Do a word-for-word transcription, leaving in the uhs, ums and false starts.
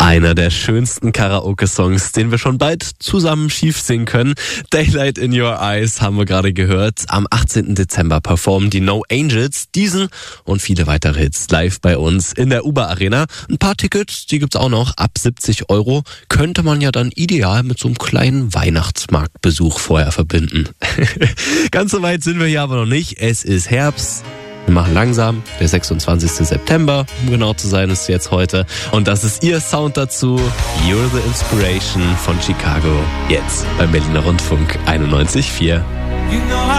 Einer der schönsten Karaoke-Songs, den wir schon bald zusammen schief singen können. Daylight in Your Eyes haben wir gerade gehört. Am achtzehnten Dezember performen die No Angels diesen und viele weitere Hits live bei uns in der Uber Arena. Ein paar Tickets, die gibt's auch noch. Ab siebzig Euro könnte man ja dann ideal mit so einem kleinen Weihnachtsmarktbesuch vorher verbinden. Ganz so weit sind wir hier aber noch nicht. Es ist Herbst. Wir machen langsam. Der sechsundzwanzigsten September, um genau zu sein, ist jetzt heute. Und das ist ihr Sound dazu. You're the Inspiration von Chicago. Jetzt beim Berliner Rundfunk einundneunzig Komma vier. You know